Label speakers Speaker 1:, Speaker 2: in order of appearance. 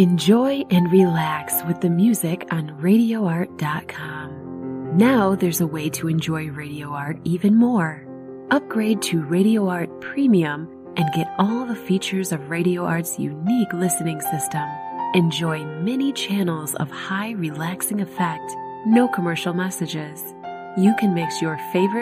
Speaker 1: Enjoy and relax with the music on RadioArt.com. Now there's a way to enjoy Radio Art even more. Upgrade to Radio Art Premium and get all the features of Radio Art's unique listening system. Enjoy many channels of high relaxing effect, no commercial messages. You can mix your favorite